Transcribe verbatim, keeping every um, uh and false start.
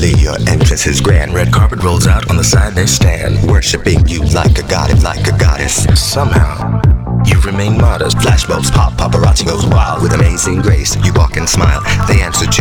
Naturally, your entrance is grand. Red carpet rolls out on the side they stand, worshipping you like a god, like a goddess. Somehow, you remain modest. Flashbulbs pop, paparazzi goes wild. With amazing grace, you walk and smile. They answer to